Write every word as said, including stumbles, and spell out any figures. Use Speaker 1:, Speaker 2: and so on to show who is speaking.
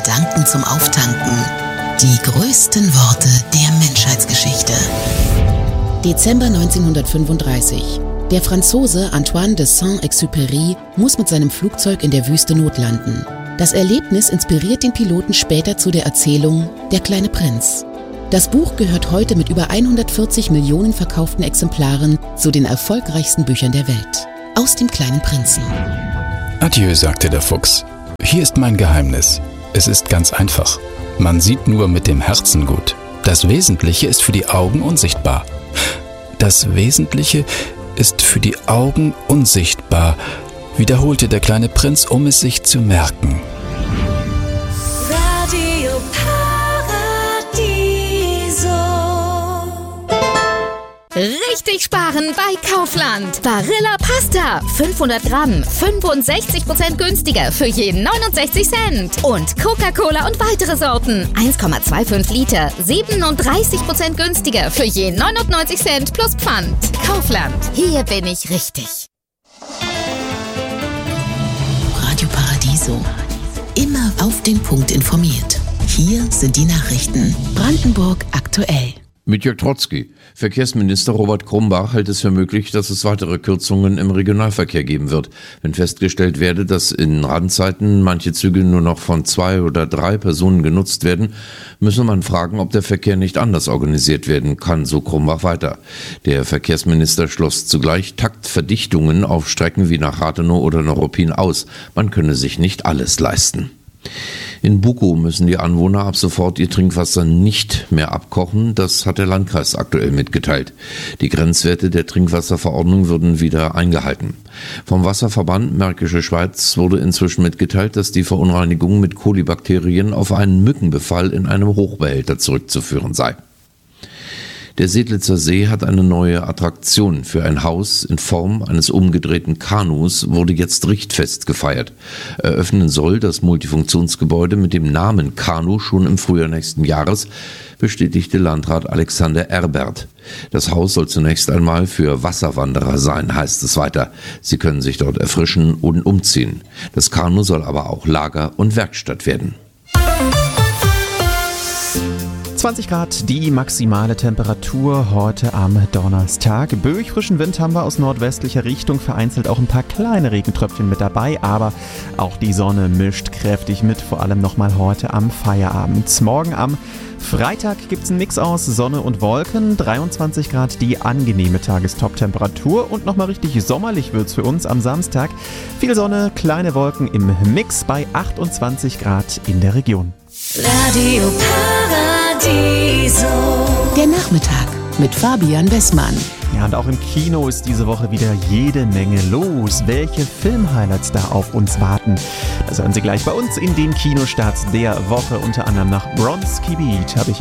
Speaker 1: Gedanken zum Auftanken. Die größten Worte der Menschheitsgeschichte. Dezember neunzehnhundertfünfunddreißig. Der Franzose Antoine de Saint-Exupéry muss mit seinem Flugzeug in der Wüste notlanden. Das Erlebnis inspiriert den Piloten später zu der Erzählung Der kleine Prinz. Das Buch gehört heute mit über hundertvierzig Millionen verkauften Exemplaren zu den erfolgreichsten Büchern der Welt. Aus dem kleinen Prinzen.
Speaker 2: Adieu, sagte der Fuchs. Hier ist mein Geheimnis. Es ist ganz einfach. Man sieht nur mit dem Herzen gut. Das Wesentliche ist für die Augen unsichtbar. Das Wesentliche ist für die Augen unsichtbar, wiederholte der kleine Prinz, um es sich zu merken.
Speaker 3: Radio Paradiso.
Speaker 4: Richtig sparen bei Kaufland. Barilla Pasta. fünfhundert Gramm. fünfundsechzig Prozent günstiger für je neunundsechzig Cent. Und Coca-Cola und weitere Sorten. eins Komma fünfundzwanzig Liter. siebenunddreißig Prozent günstiger für je neunundneunzig Cent plus Pfand. Kaufland. Hier bin ich richtig.
Speaker 1: Radio Paradiso. Immer auf den Punkt informiert. Hier sind die Nachrichten. Brandenburg aktuell.
Speaker 5: Mit Jörg Trotzki. Verkehrsminister Robert Krumbach hält es für möglich, dass es weitere Kürzungen im Regionalverkehr geben wird. Wenn festgestellt werde, dass in Randzeiten manche Züge nur noch von zwei oder drei Personen genutzt werden, müsse man fragen, ob der Verkehr nicht anders organisiert werden kann, so Krumbach weiter. Der Verkehrsminister schloss zugleich Taktverdichtungen auf Strecken wie nach Rathenow oder Neuruppin aus. Man könne sich nicht alles leisten. In Bukow müssen die Anwohner ab sofort ihr Trinkwasser nicht mehr abkochen. Das hat der Landkreis aktuell mitgeteilt. Die Grenzwerte der Trinkwasserverordnung würden wieder eingehalten. Vom Wasserverband Märkische Schweiz wurde inzwischen mitgeteilt, dass die Verunreinigung mit Kolibakterien auf einen Mückenbefall in einem Hochbehälter zurückzuführen sei. Der Sedlitzer See hat eine neue Attraktion. Für ein Haus in Form eines umgedrehten Kanus wurde jetzt richtfest gefeiert. Eröffnen soll das Multifunktionsgebäude mit dem Namen Kanu schon im Frühjahr nächsten Jahres, bestätigte Landrat Alexander Erbert. Das Haus soll zunächst einmal für Wasserwanderer sein, heißt es weiter. Sie können sich dort erfrischen und umziehen. Das Kanu soll aber auch Lager und Werkstatt werden.
Speaker 6: zwanzig Grad die maximale Temperatur heute am Donnerstag. Böig frischen Wind haben wir aus nordwestlicher Richtung, vereinzelt auch ein paar kleine Regentröpfchen mit dabei, aber auch die Sonne mischt kräftig mit, vor allem nochmal heute am Feierabend. Morgen am Freitag gibt es einen Mix aus Sonne und Wolken, dreiundzwanzig Grad die angenehme Tagestop-Temperatur und nochmal richtig sommerlich wird's für uns am Samstag. Viel Sonne, kleine Wolken im Mix bei achtundzwanzig Grad in der Region.
Speaker 3: Radio Paradiso.
Speaker 1: Der Nachmittag mit Fabian Wessmann.
Speaker 6: Ja, und auch im Kino ist diese Woche wieder jede Menge los. Welche Filmhighlights da auf uns warten, das hören Sie gleich bei uns in den Kinostarts der Woche. Unter anderem nach Bronski Beat habe ich